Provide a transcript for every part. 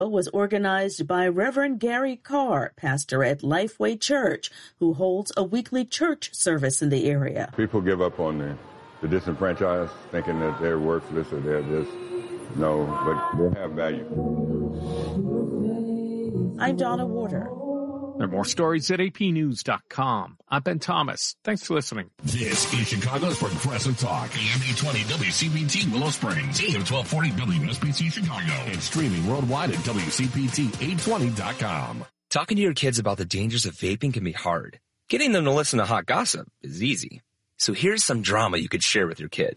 was organized by Reverend Gary Carr, pastor at Lifeway Church, who holds a weekly church service in the area. People give up on the disenfranchised, thinking that they're worthless or they're this. No, but they have value. I'm Donna Warder. There are more stories at apnews.com. I'm Ben Thomas. Thanks for listening. This is Chicago's Progressive Talk. AM 820 WCPT Willow Springs. AM 1240 WSBC Chicago. And streaming worldwide at WCPT820.com. Talking to your kids about the dangers of vaping can be hard. Getting them to listen to hot gossip is easy. So here's some drama you could share with your kid.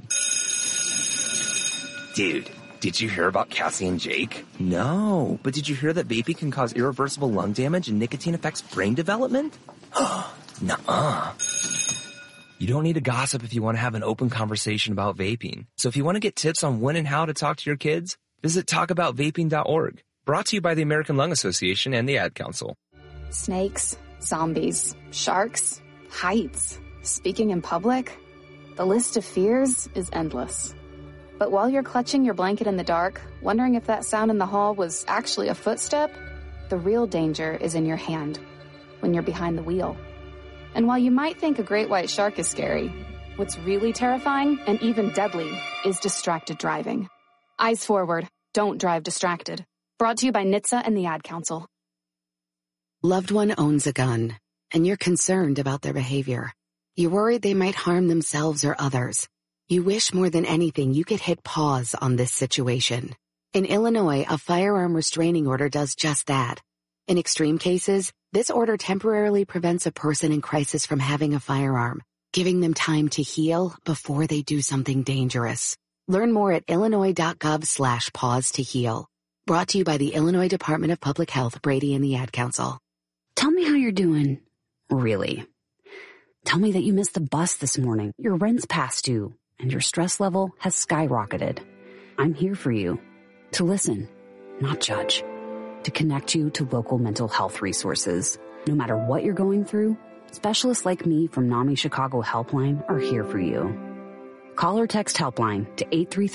Dude, did you hear about Cassie and Jake? No, but did you hear that vaping can cause irreversible lung damage and nicotine affects brain development? Nuh-uh. You don't need to gossip if you want to have an open conversation about vaping. So if you want to get tips on when and how to talk to your kids, visit talkaboutvaping.org. Brought to you by the American Lung Association and the Ad Council. Snakes, zombies, sharks, heights, speaking in public. The list of fears is endless. But while you're clutching your blanket in the dark, wondering if that sound in the hall was actually a footstep, the real danger is in your hand, when you're behind the wheel. And while you might think a great white shark is scary, what's really terrifying and even deadly is distracted driving. Eyes forward, don't drive distracted. Brought to you by NHTSA and the Ad Council. Loved one owns a gun, and you're concerned about their behavior. You're worried they might harm themselves or others. You wish more than anything you could hit pause on this situation. In Illinois, a firearm restraining order does just that. In extreme cases, this order temporarily prevents a person in crisis from having a firearm, giving them time to heal before they do something dangerous. Learn more at illinois.gov/pause to heal. Brought to you by the Illinois Department of Public Health, Brady and the Ad Council. Tell me how you're doing. Really. Tell me that you missed the bus this morning, your rent's past due, and your stress level has skyrocketed. I'm here for you. To listen, not judge. To connect you to local mental health resources. No matter what you're going through, specialists like me from NAMI Chicago Helpline are here for you. Call or text Helpline to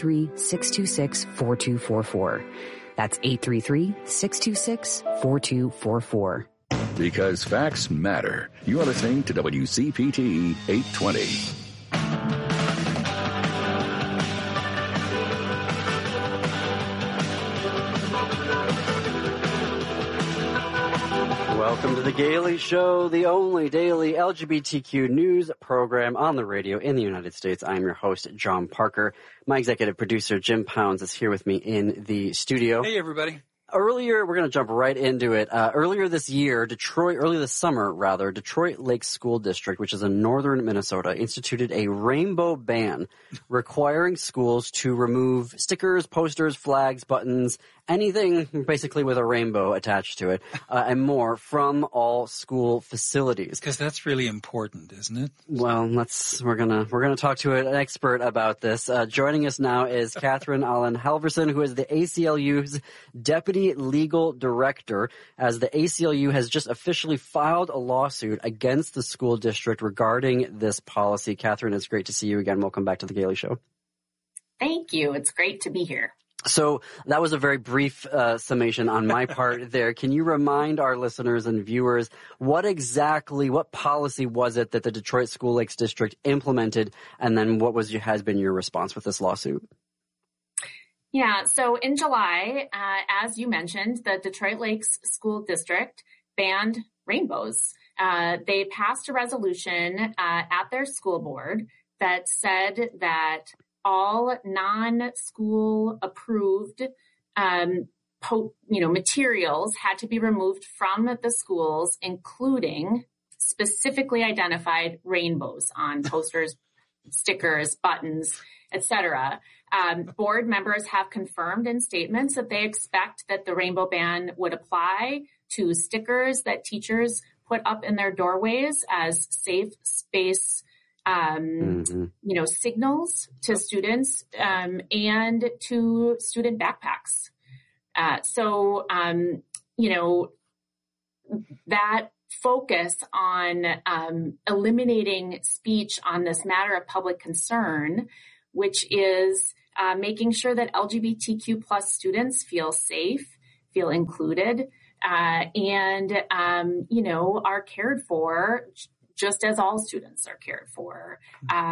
833-626-4244. That's 833-626-4244. Because facts matter. You are listening to WCPT 820. Welcome to The Gailey Show, the only daily LGBTQ news program on the radio in the United States. I'm your host, John Parker. My executive producer, Jim Pounds, is here with me in the studio. Hey, everybody. Earlier, we're going to jump right into it. Earlier this summer, Detroit Lakes School District, which is in northern Minnesota, instituted a rainbow ban requiring schools to remove stickers, posters, flags, buttons, anything basically with a rainbow attached to it, and more from all school facilities. Because that's really important, isn't it? Well, we're gonna talk to an expert about this. Joining us now is Catherine Allen Halverson, who is the ACLU's Deputy Legal Director, as the ACLU has just officially filed a lawsuit against the school district regarding this policy. Catherine, it's great to see you again. Welcome back to The Gailey Show. Thank you. It's great to be here. So that was a very brief summation on my part there. Can you remind our listeners and viewers what policy was it that the Detroit School Lakes District implemented, and then what has been your response with this lawsuit? Yeah, so in July, as you mentioned, the Detroit Lakes School District banned rainbows. They passed a resolution at their school board that said that all non-school approved, materials had to be removed from the schools, including specifically identified rainbows on posters, stickers, buttons, etc. Board members have confirmed in statements that they expect that the rainbow ban would apply to stickers that teachers put up in their doorways as safe space signals to students, and to student backpacks. That focus on eliminating speech on this matter of public concern, which is making sure that LGBTQ plus students feel safe, feel included, and are cared for just as all students are cared for.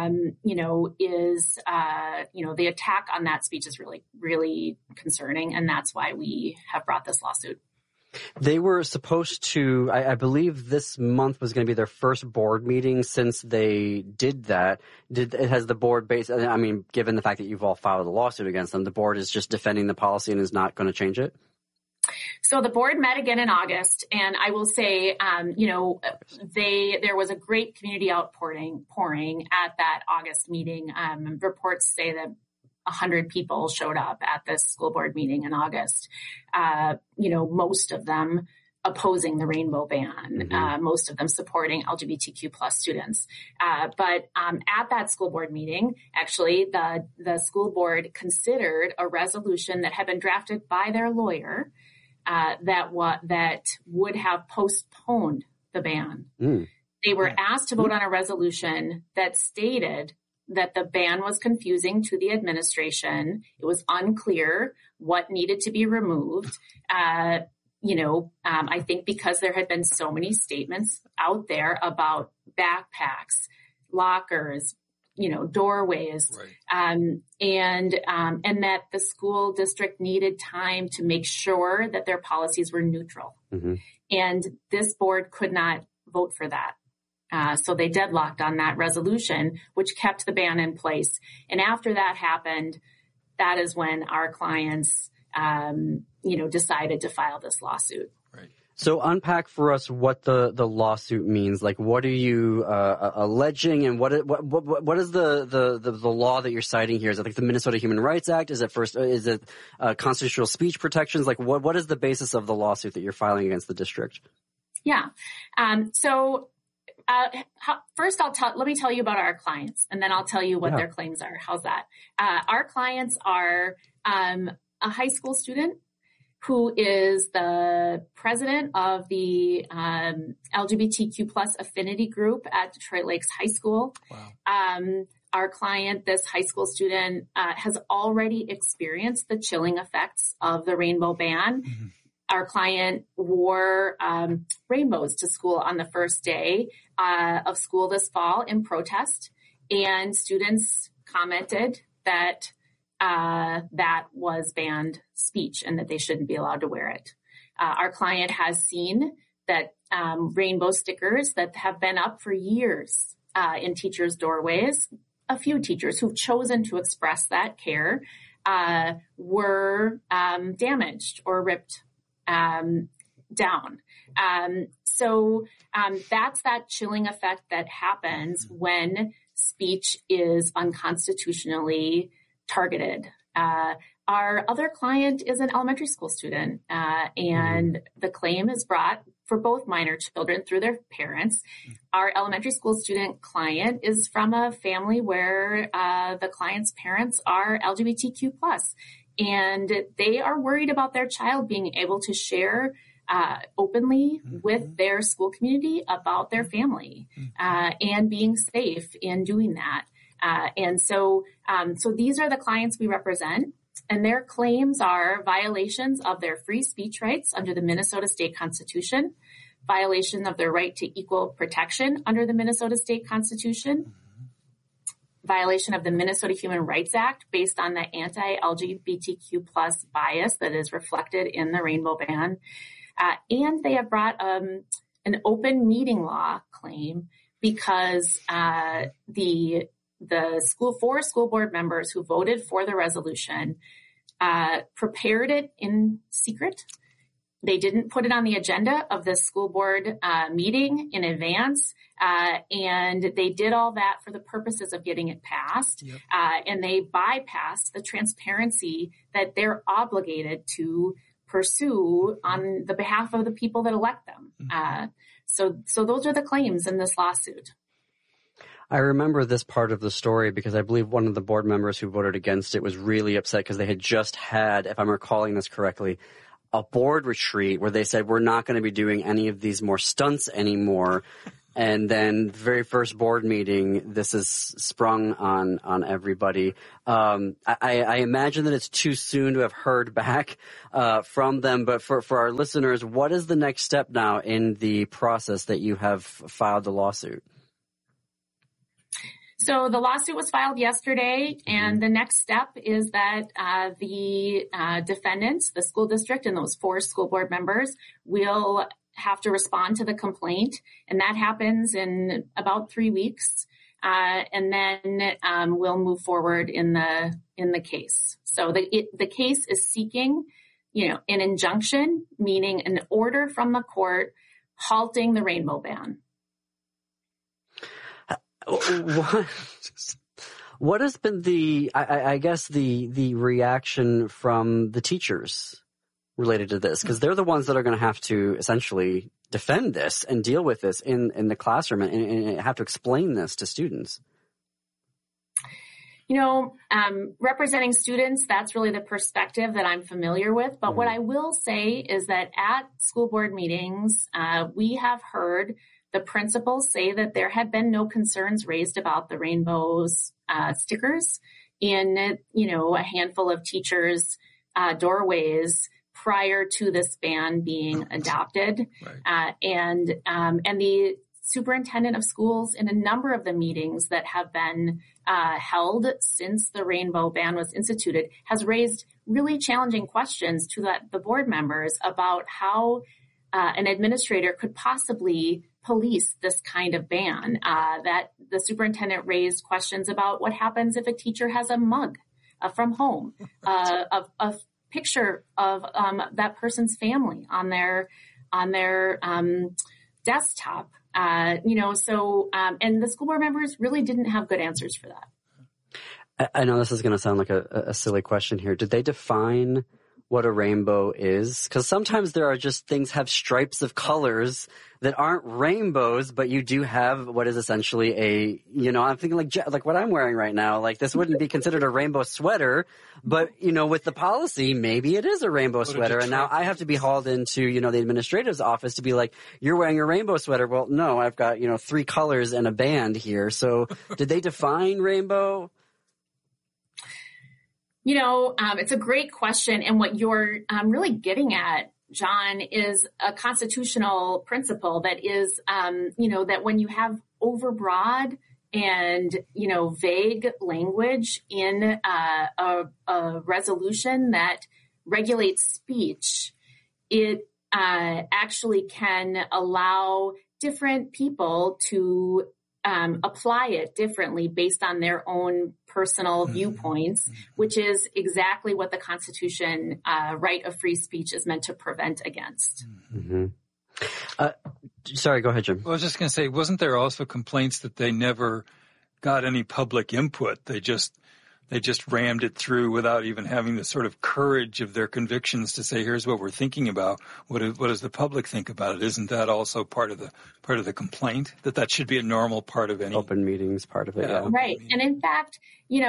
The attack on that speech is really, really concerning, and that's why we have brought this lawsuit. They were supposed to, I believe this month was going to be their first board meeting since they did that. Has the board given the fact that you've all filed a lawsuit against them, the board is just defending the policy and is not going to change it? So the board met again in August, and I will say, there was a great community outpouring at that August meeting. Reports say that 100 people showed up at this school board meeting in August. Most of them opposing the rainbow ban, most of them supporting LGBTQ plus students. But at that school board meeting, actually, the school board considered a resolution that had been drafted by their lawyer that would have postponed the ban. They were asked to vote on a resolution that stated that the ban was confusing to the administration. It was unclear what needed to be removed. I think because there had been so many statements out there about backpacks, lockers, doorways, right. And that the school district needed time to make sure that their policies were neutral. And this board could not vote for that. So they deadlocked on that resolution, which kept the ban in place. And after that happened, that is when our clients, decided to file this lawsuit. Right. So unpack for us what the lawsuit means. Like, what are you alleging, and what is the law that you're citing here? Is it like the Minnesota Human Rights Act? Is it constitutional speech protections? Like, what is the basis of the lawsuit that you're filing against the district? Yeah. First, let me tell you about our clients, and then I'll tell you what their claims are. How's that? Our clients are a high school student who is the president of the LGBTQ plus affinity group at Detroit Lakes High School. Wow. Our client, this high school student, has already experienced the chilling effects of the rainbow ban. Our client wore rainbows to school on the first day of school this fall in protest, and students commented that that was banned speech and that they shouldn't be allowed to wear it. Our client has seen that rainbow stickers that have been up for years in teachers' doorways, a few teachers who've chosen to express that care, were damaged or ripped down. So that's that chilling effect that happens when speech is unconstitutionally targeted. Our other client is an elementary school student, and the claim is brought for both minor children through their parents. Our elementary school student client is from a family where the client's parents are LGBTQ+. And they are worried about their child being able to share openly with their school community about their family and being safe in doing that. So these are the clients we represent, and their claims are violations of their free speech rights under the Minnesota State Constitution, violation of their right to equal protection under the Minnesota State Constitution, violation of the Minnesota Human Rights Act based on the anti-LGBTQ plus bias that is reflected in the rainbow ban. And they have brought an open meeting law claim because four school board members who voted for the resolution prepared it in secret. They didn't put it on the agenda of the school board meeting in advance, and they did all that for the purposes of getting it passed. Yep. And they bypassed the transparency that they're obligated to pursue on the behalf of the people that elect them. So those are the claims in this lawsuit. I remember this part of the story because I believe one of the board members who voted against it was really upset because they had just had, if I'm recalling this correctly, a board retreat where they said, we're not going to be doing any of these more stunts anymore. And then the very first board meeting, this is sprung on everybody. I imagine that it's too soon to have heard back from them, but for our listeners, what is the next step now in the process that you have filed the lawsuit? So the lawsuit was filed yesterday, and the next step is that the defendants, the school district, and those 4 school board members will have to respond to the complaint, and that happens in about 3 weeks. And then we'll move forward in the case. So the case is seeking, an injunction, meaning an order from the court halting the rainbow ban. What has been the reaction from the teachers related to this? Because they're the ones that are going to have to essentially defend this and deal with this in the classroom and have to explain this to students. Representing students, that's really the perspective that I'm familiar with. But what I will say is that at school board meetings, we have heard the principals say that there had been no concerns raised about the rainbows stickers in, a handful of teachers' doorways prior to this ban being adopted. Right. And the superintendent of schools in a number of the meetings that have been held since the rainbow ban was instituted has raised really challenging questions to the board members about how an administrator could possibly police this kind of ban. That the superintendent raised questions about what happens if a teacher has a mug from home, a picture of that person's family on their desktop. And the school board members really didn't have good answers for that. I know this is going to sound like a silly question here. Did they define what a rainbow is? Because sometimes there are just things have stripes of colors that aren't rainbows, but you do have what is essentially I'm thinking like what I'm wearing right now. Like this wouldn't be considered a rainbow sweater, but with the policy, maybe it is a rainbow sweater. And now I have to be hauled into, the administrative's office to be like, you're wearing a rainbow sweater. Well, no, I've got, 3 colors and a band here. So did they define rainbow? It's a great question. And what you're really getting at, John, is a constitutional principle that is, that when you have overbroad and, vague language in a resolution that regulates speech, it actually can allow different people to apply it differently based on their own personal viewpoints, which is exactly what the Constitution right of free speech is meant to prevent against. Mm-hmm. Sorry, go ahead, Jim. Well, I was just going to say, wasn't there also complaints that they never got any public input? They just rammed it through without even having the sort of courage of their convictions to say, here's what we're thinking about. What does the public think about it? Isn't that also part of the complaint? That should be a normal part of any open meetings part of it. Yeah. Right. And in fact,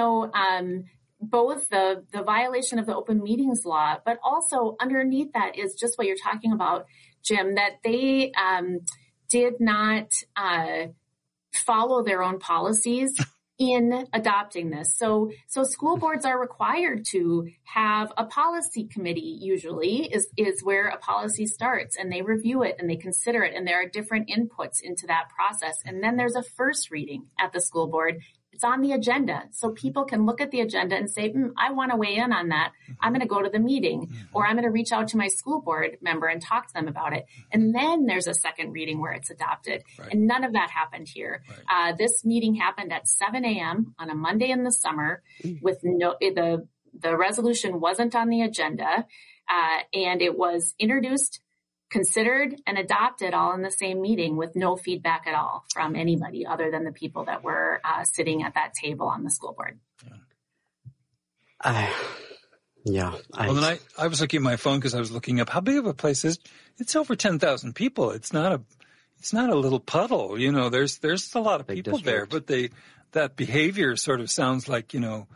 both the violation of the open meetings law, but also underneath that is just what you're talking about, Jim, that they did not follow their own policies in adopting this. So school boards are required to have a policy committee, usually is where a policy starts, and they review it and they consider it, and there are different inputs into that process. And then there's a first reading at the school board. It's on the agenda. So people can look at the agenda and say, I want to weigh in on that. I'm going to go to the meeting, or I'm going to reach out to my school board member and talk to them about it. And then there's a second reading where it's adopted. Right. And none of that happened here. Right. This meeting happened at 7 a.m. on a Monday in the summer with the resolution wasn't on the agenda. And it was introduced, considered, and adopted all in the same meeting with no feedback at all from anybody other than the people that were sitting at that table on the school board. I was looking at my phone because I was looking up how big of a place is. It's over 10,000 people. It's not a little puddle. There's a lot of people there, but that behavior sort of sounds like,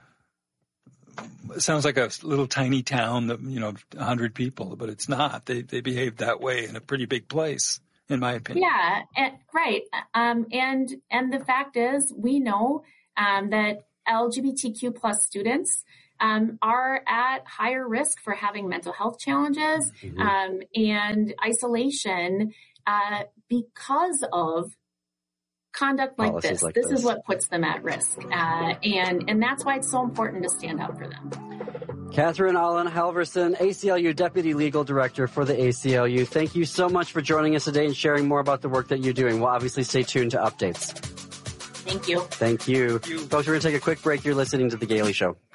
it sounds like a little tiny town that, 100 people, but it's not. They behave that way in a pretty big place. in my opinion. Yeah, right. And the fact is, we know that LGBTQ plus students are at higher risk for having mental health challenges and isolation because of conduct like this. This is what puts them at risk. And that's why it's so important to stand up for them. Catherine Allen Halverson, ACLU Deputy Legal Director for the ACLU. Thank you so much for joining us today and sharing more about the work that you're doing. We'll obviously stay tuned to updates. Thank you. Thank you. Folks, we're going to take a quick break. You're listening to The Gailey Show.